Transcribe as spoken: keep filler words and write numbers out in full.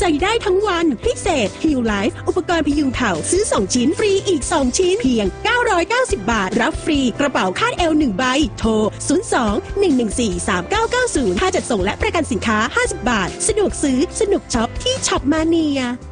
ส่ได้ทั้งวันพิเศษ Heal Life อุปกรณ์พยุงเข่าซื้อสองชิ้นฟรีอีกสองชิ้นเพียงเก้าร้อยเก้าสิบบาทรับฟรีกระเป๋าคาดเอวหนึ่งใบโทรศูนย์ สอง หนึ่ง หนึ่ง สี่ สาม เก้า เก้า ศูนย์ค่าจัดส่งและประกันสินค้าห้าสิบบาทสะดวกซื้อสนุกช็อปที่ช็อปมาเนีย